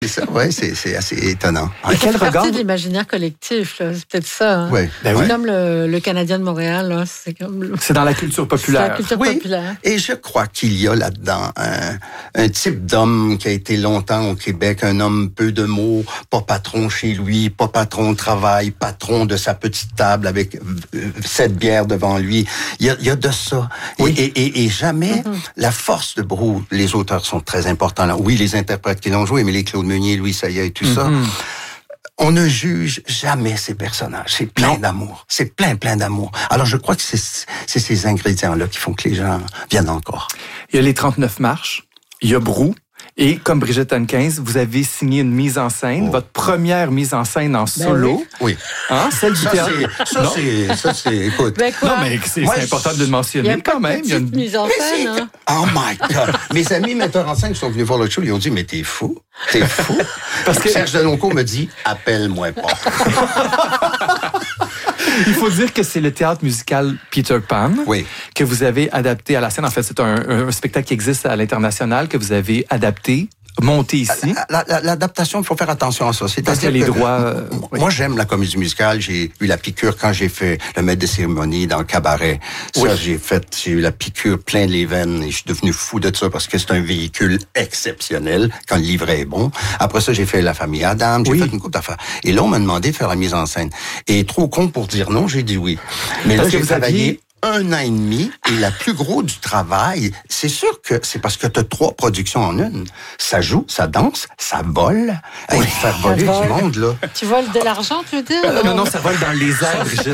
C'est ça, oui, c'est assez étonnant. Et quel c'est regard partie de l'imaginaire collectif, là. C'est peut-être ça. Hein. Oui. Ben C'est oui. comme le Canadien de Montréal, là. C'est comme C'est dans la culture populaire. C'est la culture Oui. populaire. Et je crois qu'il y a là-dedans un type d'homme qui a été longtemps au Québec, un homme peu de mots, pas patron chez lui, pas patron de travail, patron de sa petite table avec 7 bières devant lui. Il y a de ça. Oui. Et jamais la force de Brou, les auteurs sont très importants là. Oui, les interprètes qui l'ont joué, mais les Claude Meunier, Louis Saillat et tout ça. On ne juge jamais ces personnages. C'est plein d'amour. C'est plein d'amour. Alors, je crois que c'est ces ingrédients-là qui font que les gens viennent encore. Il y a les 39 marches, il y a Brou, et comme Brigitte Hankins, vous avez signé une mise en scène, votre première mise en scène en solo. Oui. Hein, celle du théâtre. Ça, c'est, écoute. Ben quoi? Non, mais c'est Moi, important de le Il y mentionner a quand même. Il y a une... mise en scène, hein. Oh my God! Mes amis metteurs en scène qui sont venus voir le show, ils ont dit, mais t'es fou? Parce que Serge Delonco me dit, appelle-moi pas. il faut dire que c'est le théâtre musical Peter Pan que vous avez adapté à la scène. En fait, c'est un spectacle qui existe à l'international que vous avez adapté, monté ici. L'adaptation, il faut faire attention à ça. Parce que les droits... Moi, j'aime la comédie musicale. J'ai eu la piqûre quand j'ai fait le maître de cérémonie dans le cabaret. Ça, j'ai eu la piqûre plein les veines et je suis devenu fou de ça parce que c'est un véhicule exceptionnel quand le livret est bon. Après ça, j'ai fait La famille Adam, j'ai fait une couple d'affaires. Et là, on m'a demandé de faire la mise en scène. Et trop con pour dire non, j'ai dit oui. Mais parce là, j'ai travaillé 1 an et demi, et la plus gros du travail, c'est sûr que c'est parce que tu as 3 productions en une. Ça joue, ça danse, ça vole. Hey, faire voler du monde, là. Tu voles de l'argent, tu veux dire? Non, ça vole dans les airs, Brigitte.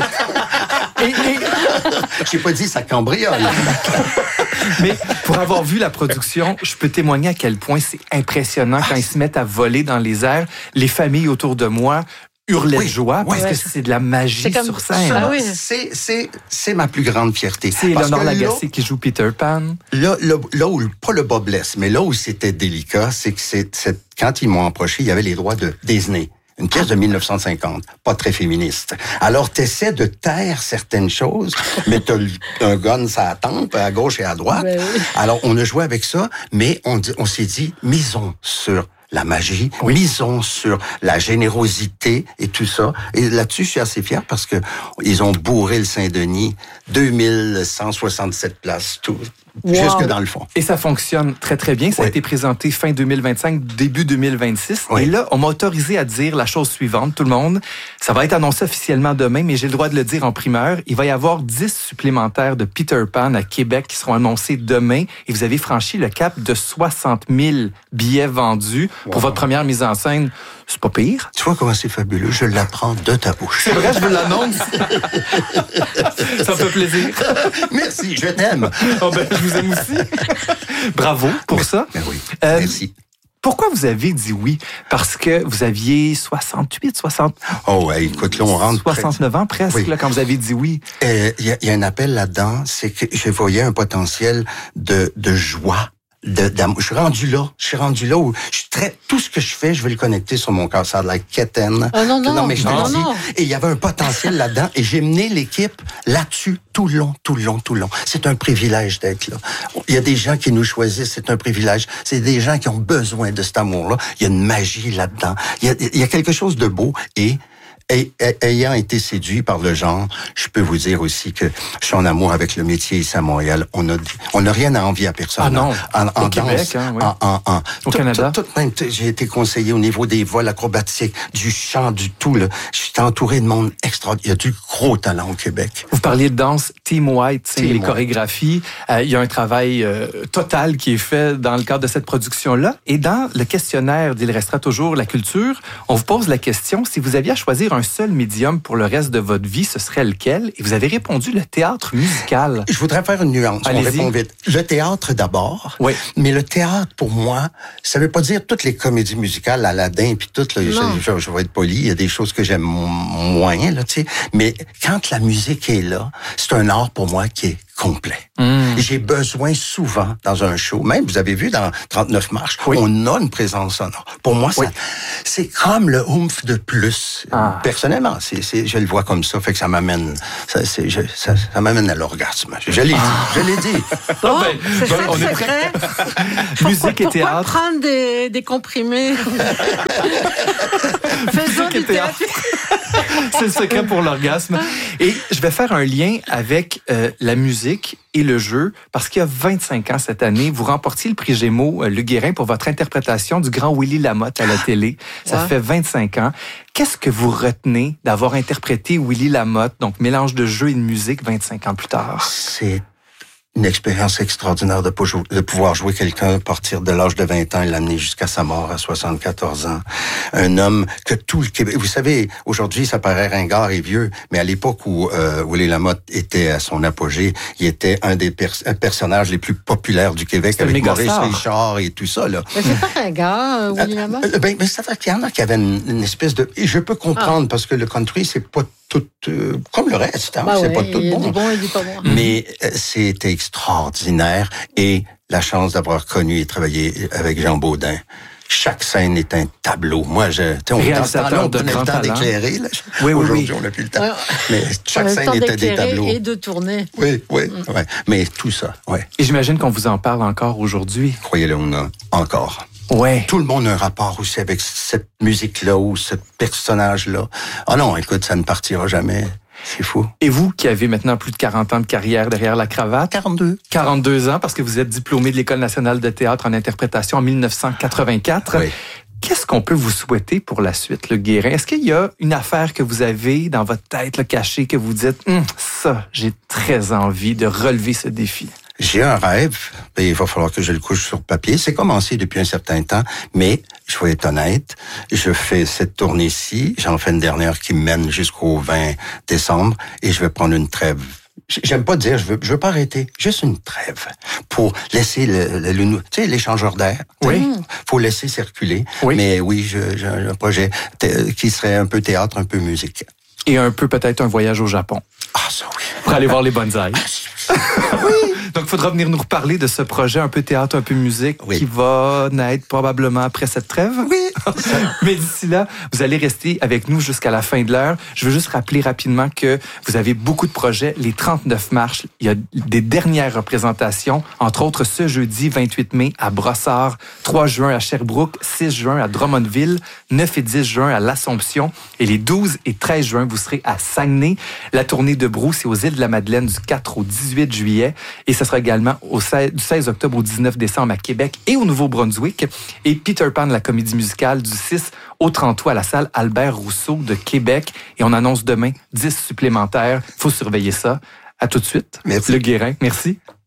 J'ai pas dit ça cambriole. Mais pour avoir vu la production, je peux témoigner à quel point c'est impressionnant quand ils se mettent à voler dans les airs. Les familles autour de moi hurlaient de joie parce que c'est de la magie sur scène. Ah oui. C'est ma plus grande fierté. C'est Léonard Lagacé qui joue Peter Pan. Là où, pas le bas blesse, mais là où c'était délicat, c'est que quand ils m'ont approché, il y avait les droits de Disney. Une pièce de 1950, pas très féministe. Alors, t'essaies de taire certaines choses, mais t'as un gun sur la tempe, à gauche et à droite. Ben oui. Alors, on a joué avec ça, mais on s'est dit, misons sur la magie, misons sur la générosité et tout ça. Et là-dessus, je suis assez fier parce que ils ont bourré le Saint-Denis, 2167 places, tout. Jusque dans le fond. Et ça fonctionne très, très bien. Ça a été présenté fin 2025, début 2026. Et là, on m'a autorisé à dire la chose suivante, tout le monde. Ça va être annoncé officiellement demain, mais j'ai le droit de le dire en primeur. Il va y avoir 10 supplémentaires de Peter Pan à Québec qui seront annoncés demain. Et vous avez franchi le cap de 60 000 billets vendus pour votre première mise en scène. C'est pas pire. Tu vois comment c'est fabuleux? Je l'apprends de ta bouche. C'est vrai, je vous l'annonce. Ça me fait plaisir. Merci, je t'aime. Oh ben, je vous aime aussi. Bravo pour ça. Ben oui, merci. Pourquoi vous avez dit oui? Parce que vous aviez 68, 60... Oh ouais, écoute, là, on rentre... 69 ans presque, là, quand vous avez dit oui. Il y a un appel là-dedans, c'est que je voyais un potentiel de joie. Je suis rendu là où tout ce que je fais, je vais le connecter sur mon cœur. Ça a de la quétaine. Non, mais je te le dis. Et il y avait un potentiel là-dedans et j'ai mené l'équipe là-dessus tout le long. C'est un privilège d'être là. Il y a des gens qui nous choisissent, c'est un privilège. C'est des gens qui ont besoin de cet amour-là. Il y a une magie là-dedans. Il y a quelque chose de beau et ayant été séduit par le genre, je peux vous dire aussi que je suis en amour avec le métier ici à Montréal. On n'a rien à envier à personne. Ah non, en au Québec, au Canada. Même, j'ai été conseillé au niveau des vols acrobatiques, du chant, du tout. Là. Je suis entouré de monde extraordinaire. Il y a du gros talent au Québec. Vous parliez de danse, Team White, c'est les chorégraphies. Il y a un travail total qui est fait dans le cadre de cette production-là. Et dans le questionnaire d'Il restera toujours la culture, on vous pose la question, si vous aviez à choisir un seul médium pour le reste de votre vie, ce serait lequel? Et vous avez répondu le théâtre musical. Je voudrais faire une nuance. Allez-y. On répond vite. Le théâtre d'abord. Oui. Mais le théâtre, pour moi, ça veut pas dire toutes les comédies musicales, Aladdin, puis tout. Là, je vais être poli. Il y a des choses que j'aime moins, là, tu sais. Mais quand la musique est là, c'est un art pour moi qui est complet. J'ai besoin souvent, dans un show, même vous avez vu dans 39 marches, on a une présence sonore. Pour moi, c'est comme le oomph de plus. Personnellement, je le vois comme ça, fait que ça m'amène ça m'amène à l'orgasme. Je l'ai dit. Bon, c'est ça le secret. Musique et théâtre. Pourquoi prendre des comprimés? Faisons du théâtre. C'est le secret pour l'orgasme. Et je vais faire un lien avec la musique et le jeu, parce qu'il y a 25 ans cette année, vous remportiez le prix Gémeaux Le Guérin pour votre interprétation du grand Willy Lamotte à la télé. Ça fait 25 ans. Qu'est-ce que vous retenez d'avoir interprété Willy Lamotte, donc mélange de jeu et de musique 25 ans plus tard? C'est une expérience extraordinaire de pouvoir jouer quelqu'un à partir de l'âge de 20 ans et l'amener jusqu'à sa mort à 74 ans. Un homme que tout le Québec... Vous savez, aujourd'hui, ça paraît ringard et vieux, mais à l'époque où Willy Lamotte était à son apogée, il était un des personnages les plus populaires du Québec, avec Maurice Richard et tout ça. Là. Mais c'est pas ringard, Willy Lamotte? Mais ça fait qu'il y en a qui avaient une espèce de... Et je peux comprendre, parce que le country, c'est pas tout comme le reste, hein? C'est pas tout bon. Il y a du bon et du pas bon. Mais c'était extraordinaire et la chance d'avoir connu et travaillé avec Jean Baudin. Chaque scène est un tableau. Moi, réalisateur de grand talent. D'éclairer. Là. Oui. Aujourd'hui, on n'a plus le temps. Mais chaque scène était des tableaux. Et de tourner. Oui. Mais tout ça, Et j'imagine qu'on vous en parle encore aujourd'hui. Croyez-le, on a encore. Ouais. Tout le monde a un rapport aussi avec cette musique-là ou ce personnage-là. Ah non, écoute, ça ne partira jamais. C'est fou. Et vous, qui avez maintenant plus de 40 ans de carrière derrière la cravate? 42. 42 ans, parce que vous êtes diplômé de l'École nationale de théâtre en interprétation en 1984. Oui. Qu'est-ce qu'on peut vous souhaiter pour la suite, le Guérin? Est-ce qu'il y a une affaire que vous avez dans votre tête, là, cachée, que vous dites, ça, j'ai très envie de relever ce défi? J'ai un rêve, et il va falloir que je le couche sur papier. C'est commencé depuis un certain temps, mais je vais être honnête, je fais cette tournée-ci, j'en fais une dernière qui me mène jusqu'au 20 décembre, et je vais prendre une trêve. J'aime pas dire, je veux pas arrêter, juste une trêve pour laisser tu sais, l'échangeur d'air. Oui. Faut laisser circuler. Oui. Mais oui, j'ai un projet qui serait un peu théâtre, un peu musique. Et un peu peut-être un voyage au Japon. Ah, ça oui. Pour aller voir les bonsaïs. Oui. Donc, il faudra venir nous reparler de ce projet un peu théâtre, un peu musique, qui va naître probablement après cette trêve. Oui. Mais d'ici là, vous allez rester avec nous jusqu'à la fin de l'heure. Je veux juste rappeler rapidement que vous avez beaucoup de projets. Les 39 marches, il y a des dernières représentations, entre autres ce jeudi 28 mai à Brossard, 3 juin à Sherbrooke, 6 juin à Drummondville, 9 et 10 juin à l'Assomption, et les 12 et 13 juin, vous serez à Saguenay. La tournée de Brou, c'est aux îles de la Madeleine du 4 au 18 juillet. Et ce sera également du 16 octobre au 19 décembre à Québec et au Nouveau-Brunswick. Et Peter Pan, la comédie musicale, du 6 au 30 août à la salle Albert Rousseau de Québec. Et on annonce demain 10 supplémentaires. Il faut surveiller ça. À tout de suite. Merci. Le Guérin, merci.